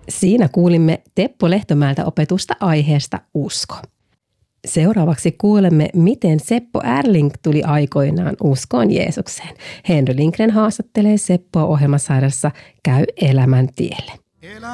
Siinä kuulimme Teppo Lehtomäeltä opetusta aiheesta usko. Seuraavaksi kuulemme, miten Seppo Erling tuli aikoinaan uskoon Jeesukseen. Henry Lindgren haastattelee Seppoa ohjelmasarjassa Käy elämän tielle.